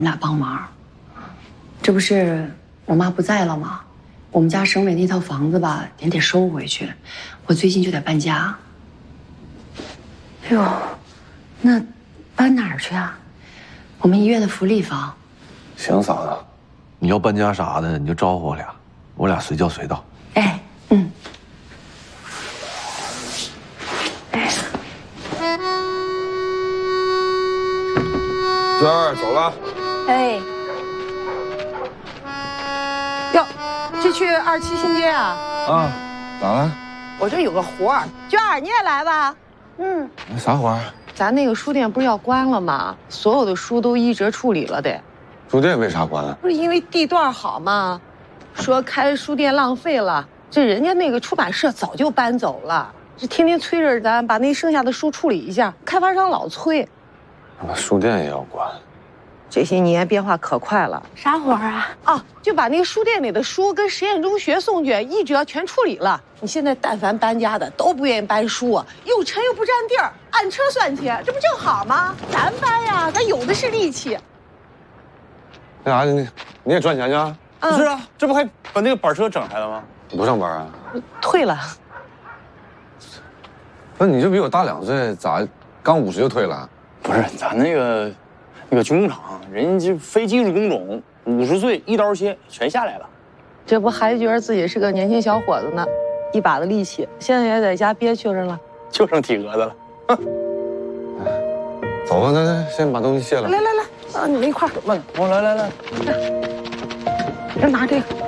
你俩帮忙。这不是我妈不在了吗？我们家省委那套房子吧，也得收回去。我最近就得搬家。哎呦，那搬哪儿去啊？我们医院的福利房。 行，嫂子，你要搬家啥的，你就招呼我俩随叫随到。 哎，嗯。 娟儿走了。 哎，哟，这去27新街啊？ 啊，咋了？ 我这有个活儿，娟儿你也来吧。嗯， 啥活儿？ 咱那个书店不是要关了吗？所有的书都一折处理了得。 书店为啥关了？ 不是因为地段好吗？说开书店浪费了，这人家那个出版社早就搬走了，这天天催着咱把那剩下的书处理一下，开发商老催。 把书店也要关？ 这些年变化可快了。 啥活儿啊？ 啊，就把那个书店里的书跟实验中学送去，一折全处理了。你现在但凡搬家的都不愿意搬书啊，又沉又不占地儿，按车算钱，这不正好吗？咱搬呀，咱有的是力气。 那啥，你也赚钱去啊？ 是啊，这不还把那个板车整下来了吗？ 你不上班啊？ 退了。 不是，你就比我大2岁，咋刚50就退了？ 不是，咱那个军工厂，人家非技术工种，50岁一刀切，全下来了。 这不还觉得自己是个年轻小伙子呢，一把的力气，现在也在家憋屈着了， 就剩体格子了。 走吧，那先把东西卸了。 来，啊，你们一块儿， 慢，我来， 这拿这个。